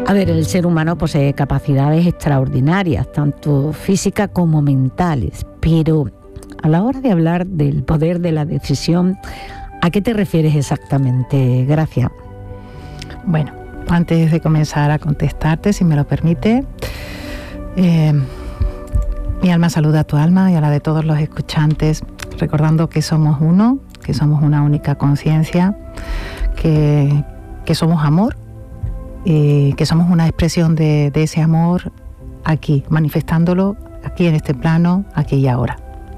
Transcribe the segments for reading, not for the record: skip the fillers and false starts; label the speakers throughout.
Speaker 1: A ver, el ser humano posee capacidades extraordinarias, tanto físicas como mentales, pero a la hora de hablar del poder de la decisión, ¿a qué te refieres exactamente, Gracia?
Speaker 2: Bueno, antes de comenzar a contestarte, si me lo permite, mi alma saluda a tu alma y a la de todos los escuchantes, recordando que somos uno, que somos una única conciencia, que somos amor y que somos una expresión de ese amor aquí, manifestándolo aquí en este plano, aquí y ahora.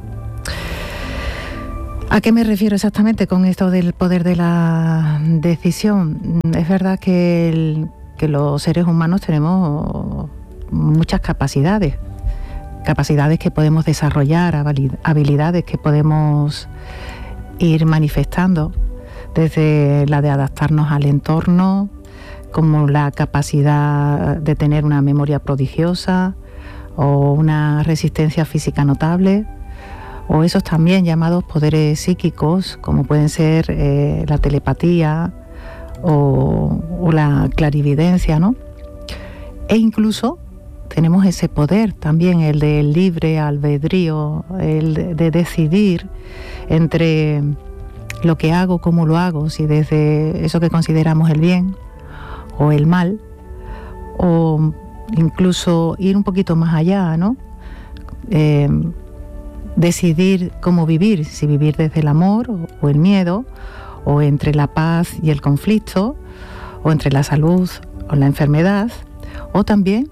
Speaker 2: ¿A qué me refiero exactamente con esto del poder de la decisión? Es verdad que los seres humanos tenemos muchas capacidades que podemos desarrollar, habilidades que podemos ir manifestando, desde la de adaptarnos al entorno, como la capacidad de tener una memoria prodigiosa o una resistencia física notable, o esos también llamados poderes psíquicos, como pueden ser la telepatía o la clarividencia, ¿no? E incluso tenemos ese poder también, el del libre albedrío, el de decidir entre lo que hago, cómo lo hago, si desde eso que consideramos el bien o el mal, o incluso ir un poquito más allá, ¿no? Decidir cómo vivir, si vivir desde el amor o el miedo, o entre la paz y el conflicto, o entre la salud o la enfermedad, o también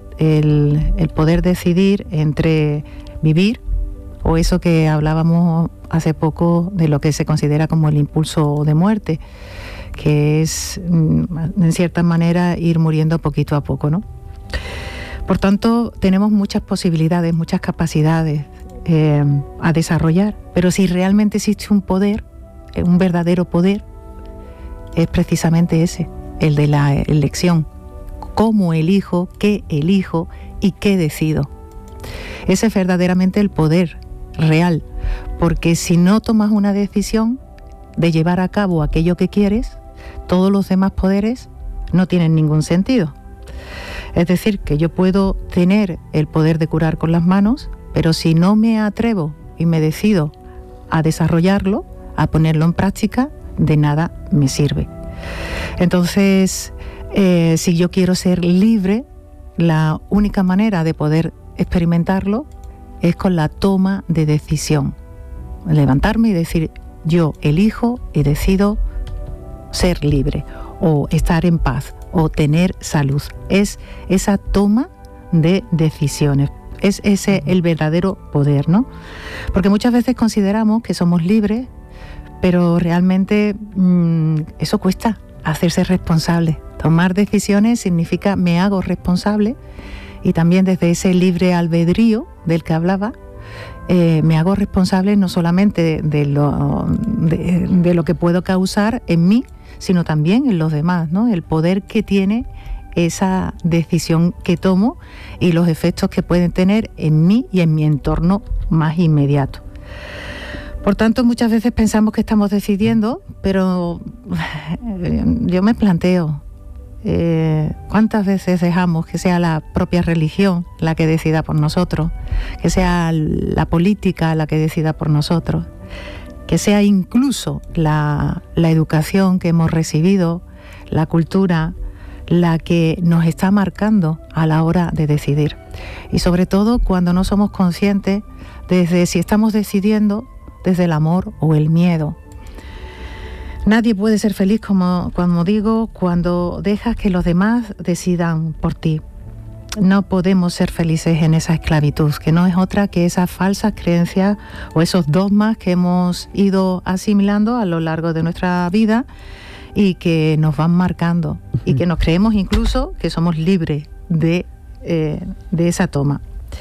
Speaker 2: el poder decidir entre vivir o eso que hablábamos hace poco de lo que se considera como el impulso de muerte, que es en cierta manera ir muriendo poquito a poco, ¿no? Por tanto, tenemos muchas posibilidades, muchas capacidades a desarrollar, pero si realmente existe un poder, un verdadero poder, es precisamente ese, el de la elección. Cómo elijo, qué elijo y qué decido. Ese es verdaderamente el poder real, porque si no tomas una decisión de llevar a cabo aquello que quieres, todos los demás poderes no tienen ningún sentido. Es decir, que yo puedo tener el poder de curar con las manos, pero si no me atrevo y me decido a desarrollarlo, a ponerlo en práctica, de nada me sirve. Entonces, si yo quiero ser libre, la única manera de poder experimentarlo es con la toma de decisión. Levantarme y decir, yo elijo y decido ser libre, o estar en paz, o tener salud. Es esa toma de decisiones. Es ese el verdadero poder, ¿no? Porque muchas veces consideramos que somos libres, pero realmente eso cuesta, hacerse responsable. Tomar decisiones significa me hago responsable, y también desde ese libre albedrío del que hablaba, me hago responsable no solamente de lo que puedo causar en mí, sino también en los demás, ¿no? El poder que tiene esa decisión que tomo y los efectos que pueden tener en mí y en mi entorno más inmediato. Por tanto, muchas veces pensamos que estamos decidiendo, pero yo me planteo, ¿cuántas veces dejamos que sea la propia religión la que decida por nosotros, que sea la política la que decida por nosotros, que sea incluso la educación que hemos recibido, la cultura, la que nos está marcando a la hora de decidir? Y sobre todo cuando no somos conscientes desde si estamos decidiendo desde el amor o el miedo. Nadie puede ser feliz, como digo, cuando dejas que los demás decidan por ti. No podemos ser felices en esa esclavitud, que no es otra que esas falsas creencias o esos dogmas que hemos ido asimilando a lo largo de nuestra vida y que nos van marcando y que nos creemos incluso que somos libres de esa toma.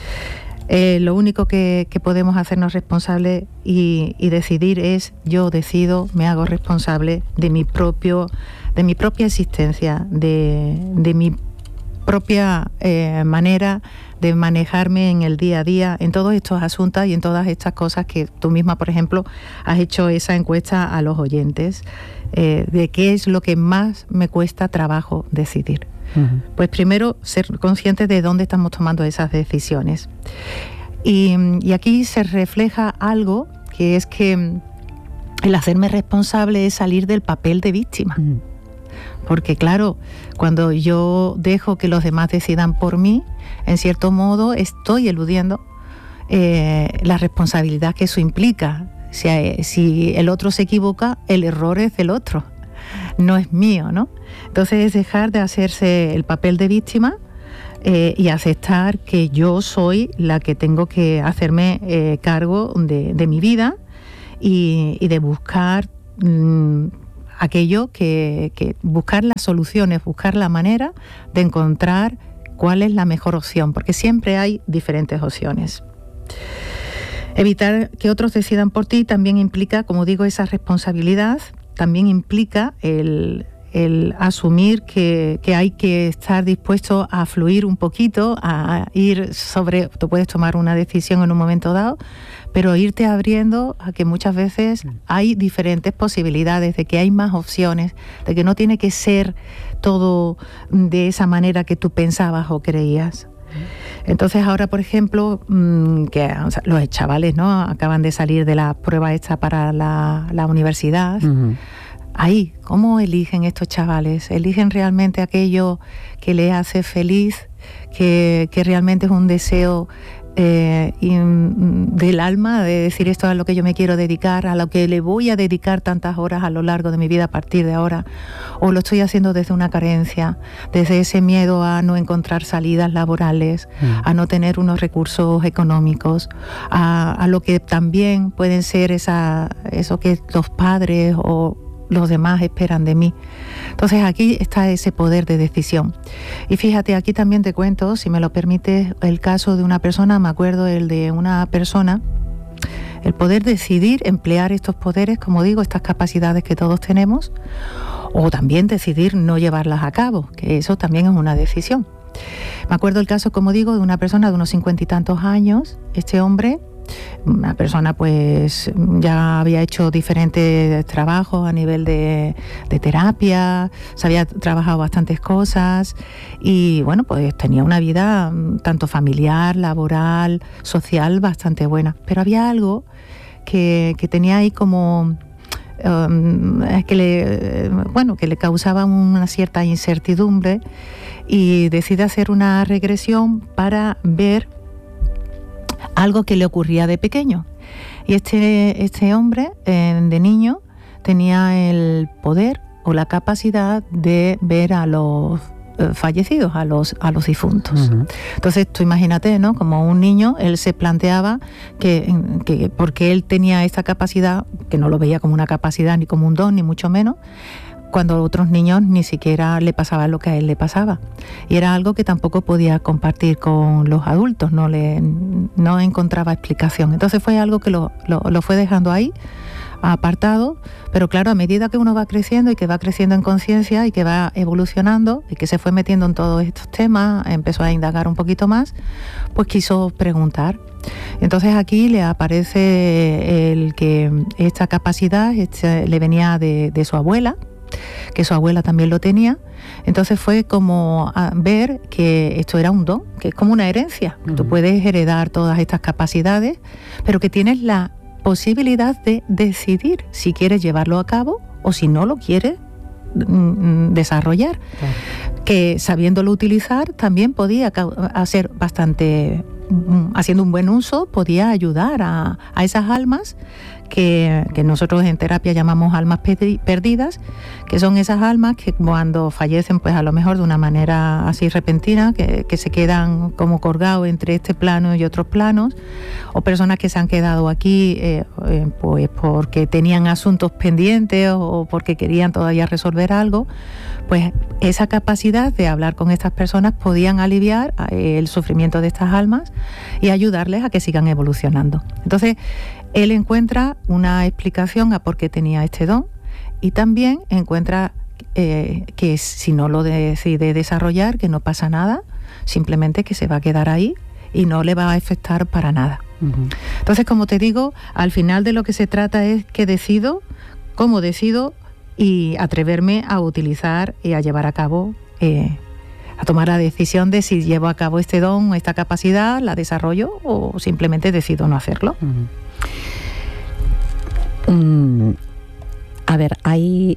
Speaker 2: Lo único que podemos hacernos responsables y decidir es: yo decido, me hago responsable de mi propia existencia, de mi propia manera de manejarme en el día a día, en todos estos asuntos y en todas estas cosas que tú misma, por ejemplo, has hecho esa encuesta a los oyentes, de qué es lo que más me cuesta trabajo decidir. Uh-huh. Pues primero, ser conscientes de dónde estamos tomando esas decisiones. Y aquí se refleja algo, que es que el hacerme responsable es salir del papel de víctima. Uh-huh. Porque claro, cuando yo dejo que los demás decidan por mí, en cierto modo estoy eludiendo la responsabilidad que eso implica. Si el otro se equivoca, el error es del otro, no es mío, ¿no? Entonces es dejar de hacerse el papel de víctima y aceptar que yo soy la que tengo que hacerme cargo de mi vida y de buscar aquello que buscar las soluciones, buscar la manera de encontrar cuál es la mejor opción, porque siempre hay diferentes opciones. Evitar que otros decidan por ti también implica, como digo, esa responsabilidad, también implica el asumir que hay que estar dispuesto a fluir un poquito, a ir tú puedes tomar una decisión en un momento dado, pero irte abriendo a que muchas veces hay diferentes posibilidades, de que hay más opciones, de que no tiene que ser todo de esa manera que tú pensabas o creías. Entonces ahora, por ejemplo, los chavales, ¿no?, acaban de salir de la prueba esta para la universidad. Uh-huh. Ahí, ¿cómo eligen estos chavales? ¿Eligen realmente aquello que les hace feliz, que realmente es un deseo del alma, de decir esto es a lo que yo me quiero dedicar, a lo que le voy a dedicar tantas horas a lo largo de mi vida a partir de ahora? ¿O lo estoy haciendo desde una carencia, desde ese miedo a no encontrar salidas laborales, a no tener unos recursos económicos, a lo que también pueden ser eso que los padres o los demás esperan de mí? Entonces aquí está ese poder de decisión. Y fíjate, aquí también te cuento, si me lo permites, el caso de una persona, me acuerdo el de una persona, el poder decidir emplear estos poderes, como digo, estas capacidades que todos tenemos, o también decidir no llevarlas a cabo, que eso también es una decisión. Me acuerdo el caso, como digo, de una persona de unos 50 y tantos años. Este hombre, una persona pues ya había hecho diferentes trabajos a nivel de terapia, se había trabajado bastantes cosas y bueno, pues tenía una vida tanto familiar, laboral, social bastante buena, pero había algo que tenía ahí como que le causaba una cierta incertidumbre, y decide hacer una regresión para ver algo que le ocurría de pequeño. Y este hombre, de niño, tenía el poder o la capacidad de ver a los fallecidos, a los difuntos. Uh-huh. Entonces tú imagínate, ¿no?, como un niño, él se planteaba que porque él tenía esta capacidad, que no lo veía como una capacidad ni como un don, ni mucho menos, cuando a otros niños ni siquiera le pasaba lo que a él le pasaba. Y era algo que tampoco podía compartir con los adultos, no encontraba explicación. Entonces fue algo que lo fue dejando ahí, apartado, pero claro, a medida que uno va creciendo y que va creciendo en conciencia y que va evolucionando y que se fue metiendo en todos estos temas, empezó a indagar un poquito más, pues quiso preguntar. Entonces aquí le aparece el que esta capacidad le venía de su abuela, que su abuela también lo tenía. Entonces fue como a ver que esto era un don, que es como una herencia. Uh-huh. Tú puedes heredar todas estas capacidades, pero que tienes la posibilidad de decidir si quieres llevarlo a cabo o si no lo quieres desarrollar. Claro. Que sabiéndolo utilizar también podía hacer bastante, haciendo un buen uso, podía ayudar a esas almas que nosotros en terapia llamamos almas perdidas, que son esas almas que cuando fallecen, pues a lo mejor de una manera así repentina, que se quedan como colgados entre este plano y otros planos, o personas que se han quedado aquí pues porque tenían asuntos pendientes o porque querían todavía resolver algo, pues esa capacidad de hablar con estas personas podían aliviar el sufrimiento de estas almas y ayudarles a que sigan evolucionando. Entonces, él encuentra una explicación a por qué tenía este don y también encuentra que si no lo decide desarrollar, que no pasa nada, simplemente que se va a quedar ahí y no le va a afectar para nada. Uh-huh. Entonces, como te digo, al final de lo que se trata es que decido, cómo decido y atreverme a utilizar y a llevar a cabo, a tomar la decisión de si llevo a cabo este don o esta capacidad, la desarrollo o simplemente decido no hacerlo.
Speaker 1: Uh-huh. A ver, hay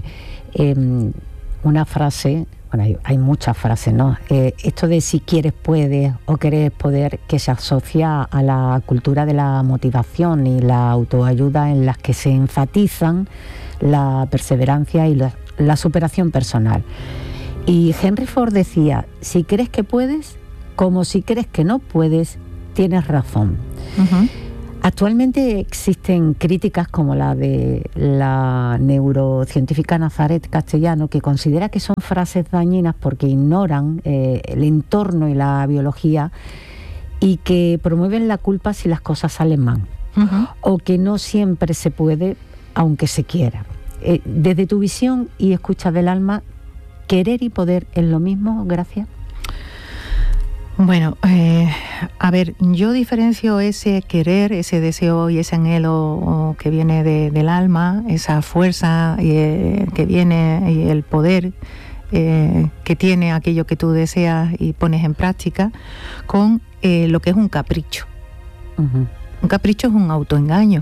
Speaker 1: una frase, bueno, hay muchas frases, ¿no? Esto de si quieres puedes o querer poder, que se asocia a la cultura de la motivación y la autoayuda, en las que se enfatizan la perseverancia y la superación personal. Y Henry Ford decía, si crees que puedes, como si crees que no puedes, tienes razón. Uh-huh. Actualmente existen críticas como la de la neurocientífica Nazaret Castellano, que considera que son frases dañinas porque ignoran el entorno y la biología, y que promueven la culpa si las cosas salen mal, uh-huh, o que no siempre se puede aunque se quiera. Desde tu visión y escucha del alma, ¿querer y poder es lo mismo? Gracias.
Speaker 2: Bueno, a ver, yo diferencio ese querer, ese deseo y ese anhelo que viene del alma, esa fuerza que viene y el poder que tiene aquello que tú deseas y pones en práctica, con lo que es un capricho. Uh-huh. Un capricho es un autoengaño.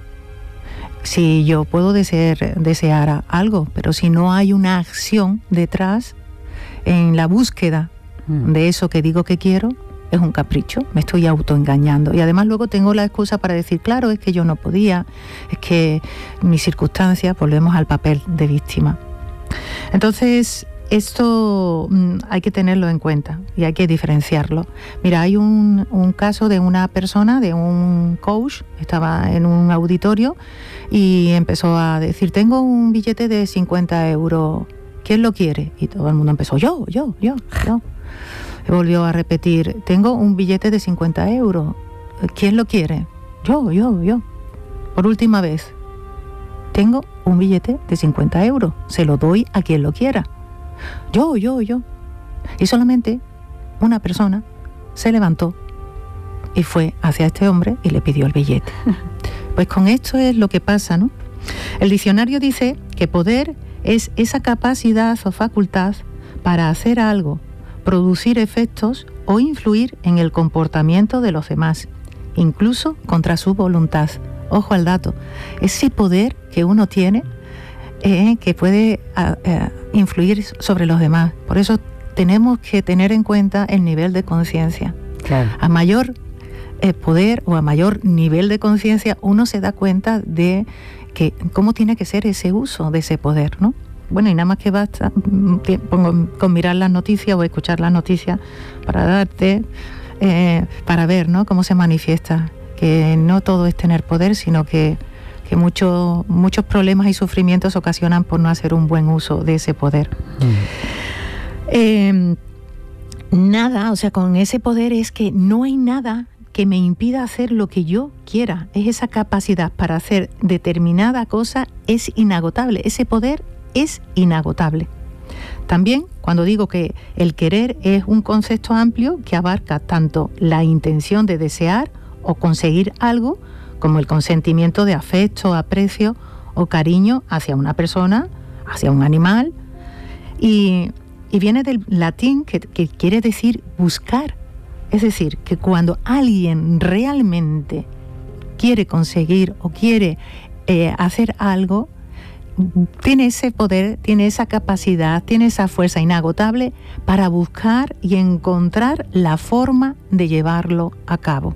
Speaker 2: Si yo puedo desear algo, pero si no hay una acción detrás en la búsqueda de eso que digo que quiero, es un capricho, me estoy autoengañando. Y además luego tengo la excusa para decir, claro, es que yo no podía, es que mis circunstancias, volvemos al papel de víctima. Entonces, esto hay que tenerlo en cuenta y hay que diferenciarlo. Mira, hay un caso de una persona, de un coach, estaba en un auditorio y empezó a decir, tengo un billete de 50 euros, ¿quién lo quiere? Y todo el mundo empezó, yo. Y volvió a repetir, tengo un billete de 50 euros, ¿quién lo quiere? Yo. Por última vez, tengo un billete de 50 euros, se lo doy a quien lo quiera. Yo. Y solamente una persona se levantó y fue hacia este hombre y le pidió el billete. Pues con esto es lo que pasa, ¿no? El diccionario dice que poder es esa capacidad o facultad para hacer algo, producir efectos o influir en el comportamiento de los demás, incluso contra su voluntad. Ojo al dato, ese poder que uno tiene que puede influir sobre los demás. Por eso tenemos que tener en cuenta el nivel de conciencia. Claro. A mayor poder o a mayor nivel de conciencia, uno se da cuenta de que cómo tiene que ser ese uso de ese poder, ¿no? Bueno, y nada más que basta con mirar las noticias o escuchar las noticias para ver, ¿no?, cómo se manifiesta, que no todo es tener poder, sino que muchos problemas y sufrimientos se ocasionan por no hacer un buen uso de ese poder. Nada, o sea, con ese poder es que no hay nada que me impida hacer lo que yo quiera. Es esa capacidad para hacer determinada cosa, es inagotable. Ese poder es inagotable. También, cuando digo que el querer es un concepto amplio que abarca tanto la intención de desear o conseguir algo, como el consentimiento de afecto, aprecio o cariño hacia una persona, hacia un animal, y viene del latín que quiere decir buscar. Es decir, que cuando alguien realmente quiere conseguir o quiere hacer algo, tiene ese poder, tiene esa capacidad, tiene esa fuerza inagotable para buscar y encontrar la forma de llevarlo a cabo.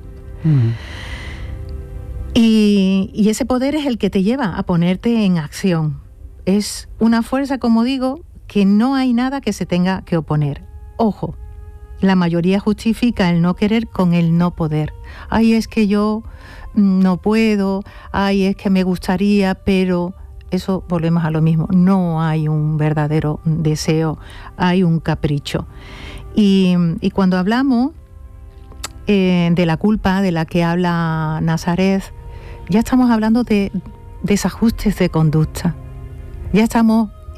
Speaker 2: Y ese poder es el que te lleva a ponerte en acción. Es una fuerza, como digo, que no hay nada que se tenga que oponer. Ojo, la mayoría justifica el no querer con el no poder. Ay, es que yo no puedo, ay, es que me gustaría, pero eso, volvemos a lo mismo, no hay un verdadero deseo, hay un capricho. Y cuando hablamos de la culpa de la que habla Nazaret, ya estamos hablando de desajustes de conducta. Ya estamos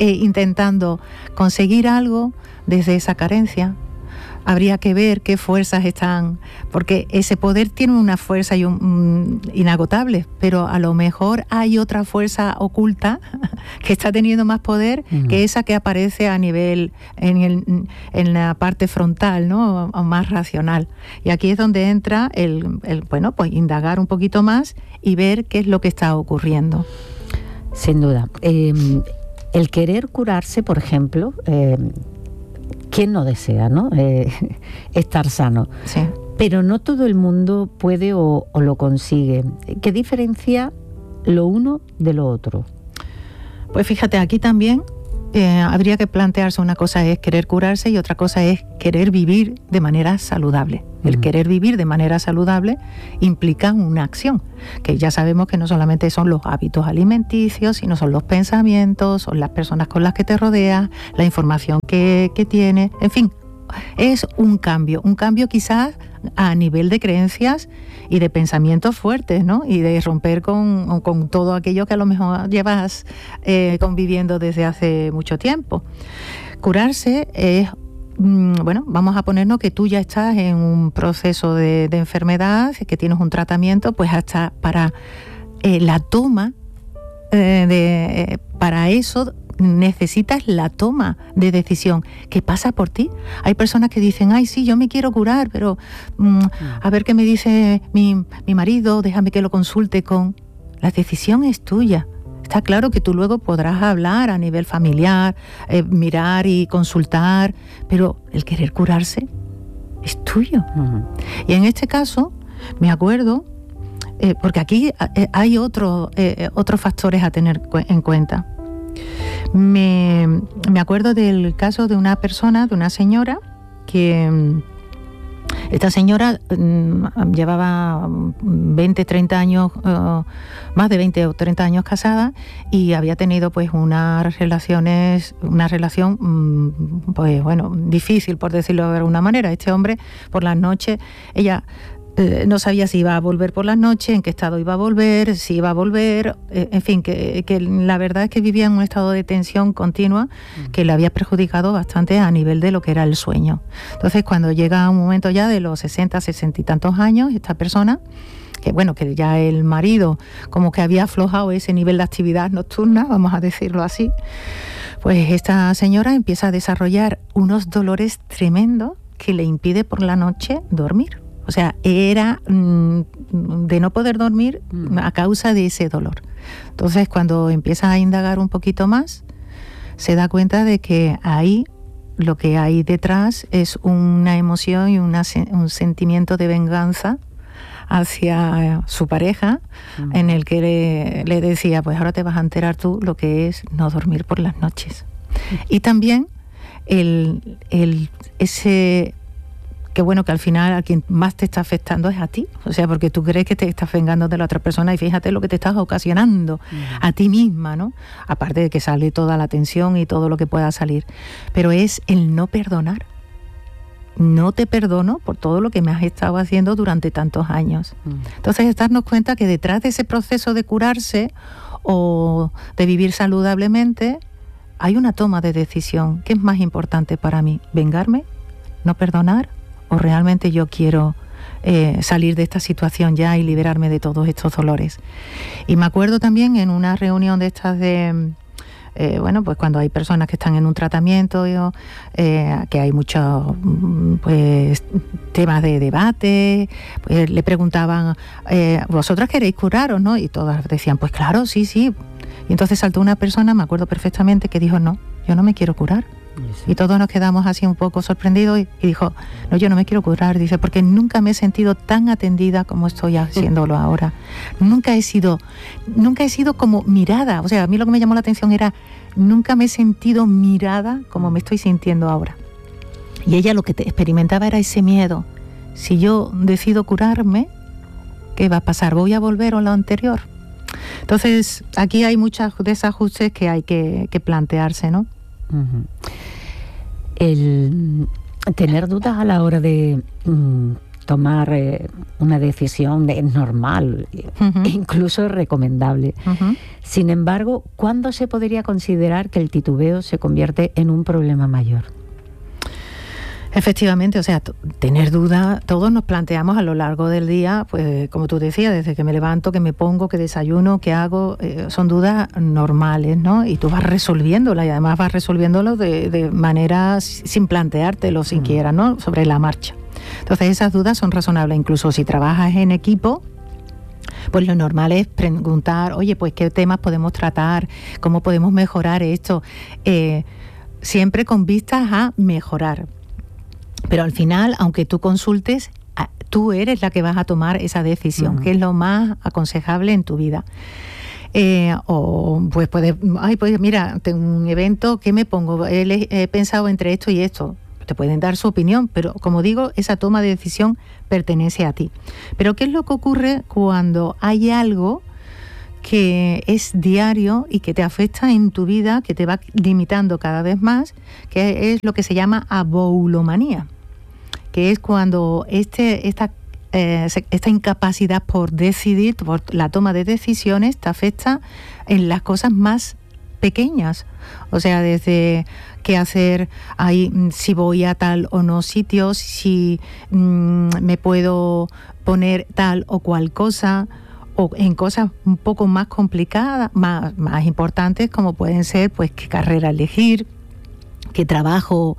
Speaker 2: intentando conseguir algo desde esa carencia. Habría que ver qué fuerzas están, porque ese poder tiene una fuerza inagotable, pero a lo mejor hay otra fuerza oculta que está teniendo más poder que esa que aparece a nivel, en la parte frontal, ¿no? O más racional. Y aquí es donde entra bueno, pues indagar un poquito más y ver qué es lo que está ocurriendo.
Speaker 1: Sin duda. El querer curarse, por ejemplo, ¿quién no desea, no? Estar sano.
Speaker 2: Sí.
Speaker 1: Pero no todo el mundo puede o lo consigue. ¿Qué diferencia lo uno de lo otro?
Speaker 2: Pues fíjate, aquí también habría que plantearse, una cosa es querer curarse y otra cosa es querer vivir de manera saludable. El querer vivir de manera saludable implica una acción, que ya sabemos que no solamente son los hábitos alimenticios, sino son los pensamientos, son las personas con las que te rodeas, la información que tienes, en fin, es un cambio quizás a nivel de creencias y de pensamientos fuertes, ¿no? Y de romper con todo aquello que a lo mejor llevas conviviendo desde hace mucho tiempo. Curarse es, bueno, vamos a ponernos que tú ya estás en un proceso de enfermedad, que tienes un tratamiento, pues hasta para la toma, para eso necesitas la toma de decisión que pasa por ti. Hay personas que dicen, ay, sí, yo me quiero curar, pero a ver qué me dice mi marido, déjame que lo consulte con... La decisión es tuya. Está claro que tú luego podrás hablar a nivel familiar, mirar y consultar, pero el querer curarse es tuyo. Y en este caso, me acuerdo, porque aquí hay otros factores a tener en cuenta. Me acuerdo del caso de una persona, de una señora, que esta señora llevaba 20, 30 años, más de 20 o 30 años casada, y había tenido pues una relación pues bueno, difícil, por decirlo de alguna manera. Este hombre, por las noches, ella no sabía si iba a volver por las noches, en qué estado iba a volver, si iba a volver, en fin, que la verdad es que vivía en un estado de tensión continua que le había perjudicado bastante a nivel de lo que era el sueño. Entonces, cuando llega un momento ya de los 60 y tantos años, esta persona, que bueno, que ya el marido como que había aflojado ese nivel de actividad nocturna, vamos a decirlo así, pues esta señora empieza a desarrollar unos dolores tremendos que le impide por la noche dormir. O sea, era de no poder dormir a causa de ese dolor. Entonces, cuando empieza a indagar un poquito más, se da cuenta de que ahí lo que hay detrás es una emoción y un sentimiento de venganza hacia su pareja, en el que le decía, pues ahora te vas a enterar tú lo que es no dormir por las noches. Y también ese... Qué bueno que al final a quien más te está afectando es a ti, o sea, porque tú crees que te estás vengando de la otra persona y fíjate lo que te estás ocasionando a ti misma, ¿no? Aparte de que sale toda la tensión y todo lo que pueda salir, pero es el no perdonar. No te perdono por todo lo que me has estado haciendo durante tantos años. Entonces, es darnos cuenta que detrás de ese proceso de curarse o de vivir saludablemente hay una toma de decisión. ¿Qué es más importante para mí? ¿Vengarme? ¿No perdonar? ¿O realmente yo quiero salir de esta situación ya y liberarme de todos estos dolores? Y me acuerdo también en una reunión de estas de... bueno, pues cuando hay personas que están en un tratamiento, que hay muchos pues, temas de debate, pues le preguntaban, ¿vosotras queréis curaros, no? Y todas decían, pues claro, sí, sí. Y entonces saltó una persona, me acuerdo perfectamente, que dijo, no, yo no me quiero curar. Sí. Y todos nos quedamos así un poco sorprendidos y dijo, no, yo no me quiero curar, dice, porque nunca me he sentido tan atendida como estoy haciéndolo ahora. Nunca he sido como mirada, o sea, a mí lo que me llamó la atención era, nunca me he sentido mirada como me estoy sintiendo ahora. Y ella lo que experimentaba era ese miedo. Si yo decido curarme, ¿qué va a pasar? ¿Voy a volver a lo anterior? Entonces, aquí hay muchos desajustes que hay que plantearse, ¿no? El
Speaker 1: tener dudas a la hora de tomar una decisión es normal, incluso es recomendable. Sin embargo, ¿cuándo se podría considerar que el titubeo se convierte en un problema mayor?
Speaker 2: Efectivamente, o sea, tener duda, todos nos planteamos a lo largo del día, pues como tú decías, desde que me levanto, que me pongo, que desayuno, que hago, son dudas normales, ¿no? Y tú vas resolviéndolas, y además vas resolviéndolo de manera sin planteártelo siquiera, ¿no? Sobre la marcha. Entonces esas dudas son razonables, incluso si trabajas en equipo. Pues lo normal es preguntar, oye, pues qué temas podemos tratar, cómo podemos mejorar esto, siempre con vistas a mejorar. Pero al final, aunque tú consultes, tú eres la que vas a tomar esa decisión, que es lo más aconsejable en tu vida. O pues puedes, pues mira, tengo un evento, ¿qué me pongo? He pensado entre esto y esto. Te pueden dar su opinión, pero como digo, esa toma de decisión pertenece a ti. Pero ¿qué es lo que ocurre cuando hay algo que es diario y que te afecta en tu vida, que te va limitando cada vez más, que es lo que se llama aboulomanía, que es cuando esta incapacidad por decidir, por la toma de decisiones, te afecta en las cosas más pequeñas. O sea, desde qué hacer, si voy a tal o no sitio, si me puedo poner tal o cual cosa, o en cosas un poco más complicadas, más importantes, como pueden ser pues qué carrera elegir, qué trabajo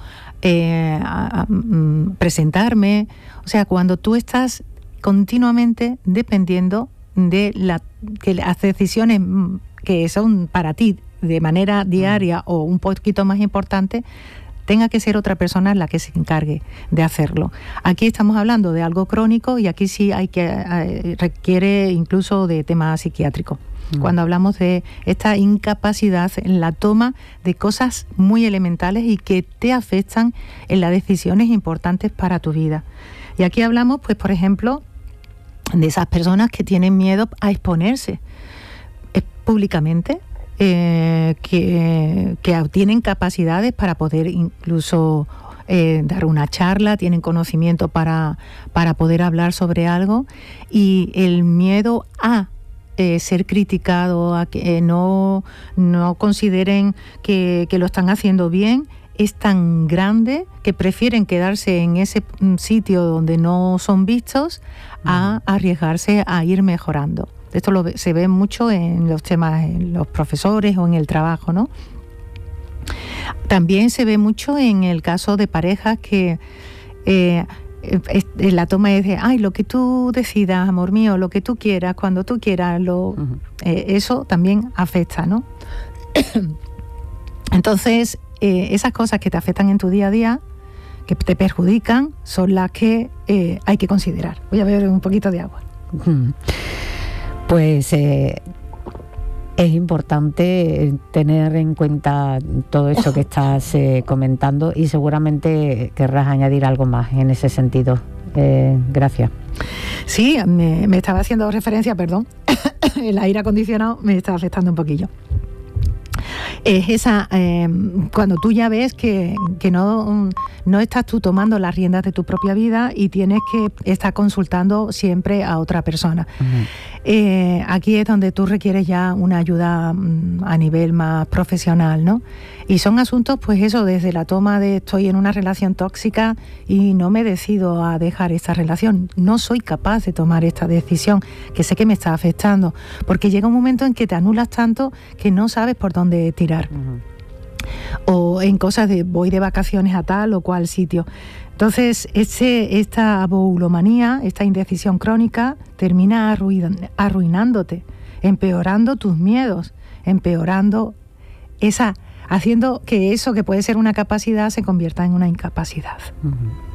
Speaker 2: presentarme. O sea, cuando tú estás continuamente dependiendo de que las decisiones que son para ti de manera diaria o un poquito más importante, tenga que ser otra persona la que se encargue de hacerlo. Aquí estamos hablando de algo crónico y aquí sí requiere incluso de tema psiquiátrico. Cuando hablamos de esta incapacidad en la toma de cosas muy elementales y que te afectan en las decisiones importantes para tu vida. Y aquí hablamos, pues, por ejemplo, de esas personas que tienen miedo a exponerse públicamente, que tienen capacidades para poder incluso dar una charla, tienen conocimiento para poder hablar sobre algo, y el miedo a ser criticado, a que no consideren que lo están haciendo bien, es tan grande que prefieren quedarse en ese sitio donde no son vistos a arriesgarse a ir mejorando. Esto se ve mucho en los temas, en los profesores o en el trabajo, ¿no? También se ve mucho en el caso de parejas que la toma es de, lo que tú decidas, amor mío, lo que tú quieras, cuando tú quieras, eso también afecta, ¿no? Entonces, esas cosas que te afectan en tu día a día, que te perjudican, son las que hay que considerar. Voy a beber un poquito de agua.
Speaker 1: Pues es importante tener en cuenta todo eso que estás comentando, y seguramente querrás añadir algo más en ese sentido. Gracias.
Speaker 2: Sí, me estaba haciendo referencia, perdón, el aire acondicionado me está afectando un poquillo. Es esa, cuando tú ya ves que no estás tú tomando las riendas de tu propia vida y tienes que estar consultando siempre a otra persona. Aquí es donde tú requieres ya una ayuda a nivel más profesional, ¿no? Y son asuntos, pues eso, desde la toma de estoy en una relación tóxica y no me decido a dejar esta relación, no soy capaz de tomar esta decisión, que sé que me está afectando, porque llega un momento en que te anulas tanto que no sabes por dónde tirar. O en cosas de voy de vacaciones a tal o cual sitio. Entonces, esta aboulomanía, esta indecisión crónica, termina arruinándote, empeorando tus miedos, empeorando haciendo que eso que puede ser una capacidad se convierta en una incapacidad.